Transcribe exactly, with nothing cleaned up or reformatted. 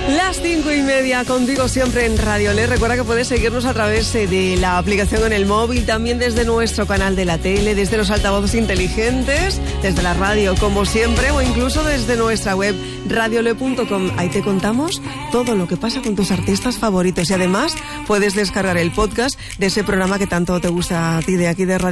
Las cinco y media, contigo siempre en Radio Le. Recuerda que puedes seguirnos a través de la aplicación en el móvil, también desde nuestro canal de la tele, desde los altavoces inteligentes, desde la radio, como siempre, o incluso desde nuestra web radiole punto com. Ahí te contamos todo lo que pasa con tus artistas favoritos y además puedes descargar el podcast de ese programa que tanto te gusta a ti de aquí de Radio